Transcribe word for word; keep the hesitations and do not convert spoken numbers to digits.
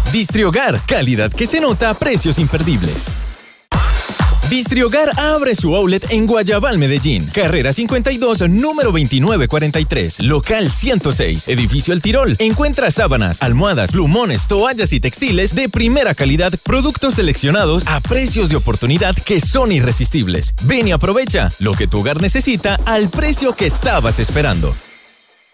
Distriogar, calidad que se nota, precios imperdibles. Distriogar abre su outlet en Guayabal, Medellín. Carrera cincuenta y dos, número veintinueve cuarenta y tres. Local ciento seis. Edificio El Tirol. Encuentra sábanas, almohadas, plumones, toallas y textiles de primera calidad. Productos seleccionados a precios de oportunidad que son irresistibles. Ven y aprovecha lo que tu hogar necesita al precio que estabas esperando.